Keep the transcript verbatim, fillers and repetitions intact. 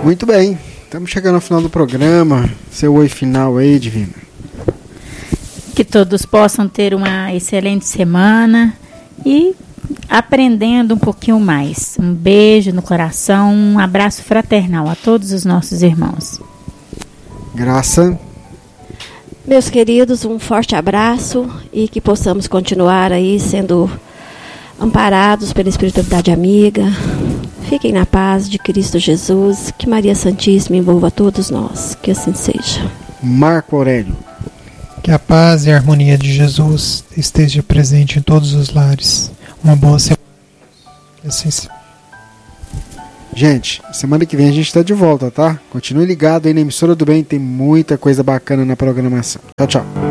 Muito bem, estamos chegando ao final do programa. Seu oi final aí, Divina. Que todos possam ter uma excelente semana e aprendendo um pouquinho mais. Um beijo no coração, um abraço fraternal a todos os nossos irmãos. Graça. Meus queridos, um forte abraço e que possamos continuar aí sendo amparados pela espiritualidade amiga. Fiquem na paz de Cristo Jesus, que Maria Santíssima envolva todos nós, que assim seja. Marco Aurélio. Que a paz e a harmonia de Jesus esteja presente em todos os lares. Uma boa semana. Assim se... Gente, semana que vem a gente está de volta, tá? Continue ligado aí na Emissora do Bem, tem muita coisa bacana na programação. Tchau, tchau.